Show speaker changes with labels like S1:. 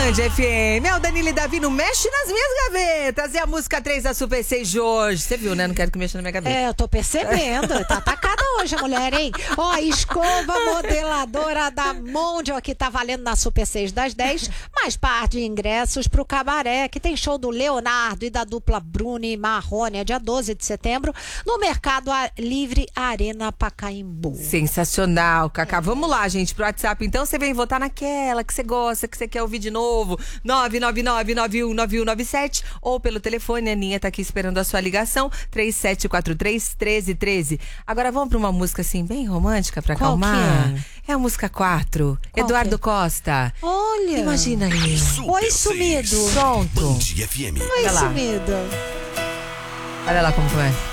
S1: Band FM, é o Danilo e Davi, não mexe nas minhas gavetas. É a música 3 da Super 6 de hoje. Você viu, né? Não quero que mexa na minha gaveta.
S2: Eu tô percebendo. Tá atacada hoje a mulher, hein? Ó, escova modeladora da Mondial que tá valendo na Super 6 das 10. Mais par de ingressos pro Cabaré, que tem show do Leonardo e da dupla Bruno e Marrone, dia 12 de setembro, no Mercado Livre Arena Pacaembu.
S1: Sensacional, Cacá. Vamos lá, gente, pro WhatsApp. Então você vem votar naquela que você gosta, que você quer ouvir de novo. 999-919197 ou pelo telefone, a Aninha tá aqui esperando a sua ligação, 3743-1313. Agora vamos pra uma música assim, bem romântica pra
S2: Qual
S1: acalmar.
S2: que
S1: É a música 4,
S2: Qual
S1: Eduardo
S2: que é?
S1: Costa.
S2: Olha.
S1: Imagina aí.
S2: Oi, sumido.
S1: Pronto.
S3: Band FM.
S2: Oi,
S1: Olha lá.
S2: sumido.
S1: Olha lá como é.